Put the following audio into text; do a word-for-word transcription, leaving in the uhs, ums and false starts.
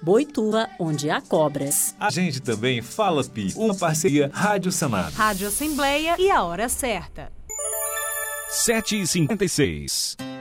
Boituva, onde há cobras. A gente também fala Pi, uma parceria Rádio Senado. Rádio Assembleia e a hora certa. sete e cinquenta e seis.